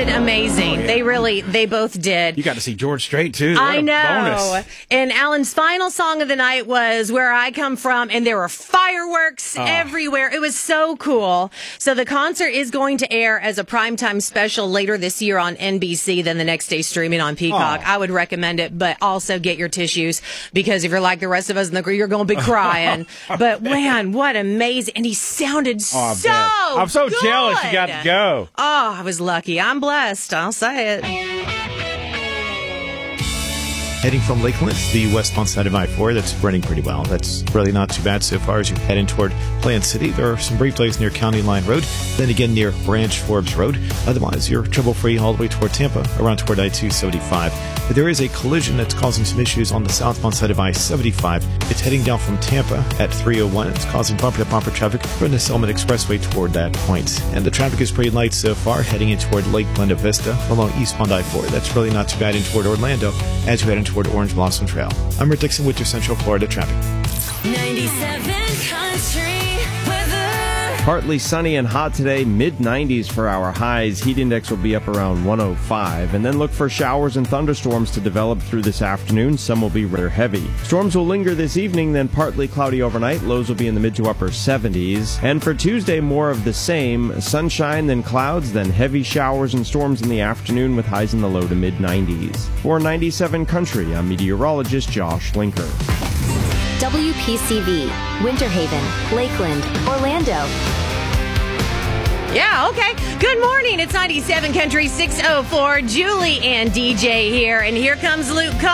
sounded amazing. Oh, yeah. They both did. You got to see George Strait, too. What I a know. bonus. And Alan's final song of the night was Where I Come From, and there were fireworks everywhere. It was so cool. So the concert is going to air as a primetime special later this year on NBC, then the next day streaming on Peacock. I would recommend it, but also get your tissues, because if you're like the rest of us in the crew, you're going to be crying. But man, what amazing. And he sounded Oh, so I'm so good. jealous you got to go. Oh, I was lucky. I'm blessed. I'll say it. Heading from Lakeland, the westbound side of I-4, that's running pretty well. That's really not too bad so far as you're heading toward Plant City. There are some brief delays near County Line Road, then again near Branch Forbes Road. Otherwise, you're trouble-free all the way toward Tampa, around toward I-275. But there is a collision that's causing some issues on the southbound side of I-75. It's heading down from Tampa at 301. It's causing bumper-to-bumper traffic from the Selman Expressway toward that point. And the traffic is pretty light so far, heading in toward Lake Glenda Vista along eastbound I-4. That's really not too bad in toward Orlando as you head in toward Orange Blossom Trail. I'm Rick Dixon with your Central Florida traffic. 97 Country Weather. Partly sunny and hot today, mid-90s for our highs. Heat index will be up around 105. And then look for showers and thunderstorms to develop through this afternoon. Some will be rather heavy. Storms will linger this evening, then partly cloudy overnight. Lows will be in the mid to upper 70s. And for Tuesday, more of the same. Sunshine, then clouds, then heavy showers and storms in the afternoon with highs in the low to mid-90s. For 97 Country, I'm meteorologist Josh Linker. WPCV, Winter Haven, Lakeland, Orlando. Yeah, okay. Good morning. It's 97 Country 604. Julie and DJ here. And here comes Luke Combs.